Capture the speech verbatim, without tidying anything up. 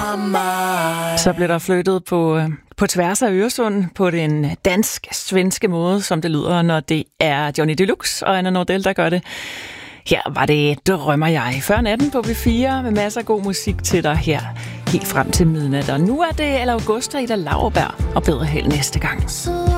Så bliver der flyttet på, på tværs af Øresund på den dansk-svenske måde, som det lyder, når det er Johnny Deluxe og Anna Nordell, der gør det. Her var det Drømmer jeg før natten på B fire med masser af god musik til dig her helt frem til midnat. Og nu er det Al Augusta, Ida Lauerberg og bedre held næste gang.